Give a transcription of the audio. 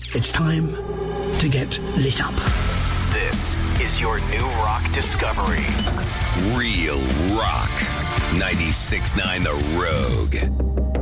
It's time to get lit up. This is your new rock discovery. Real rock. 96.9 The Rogue.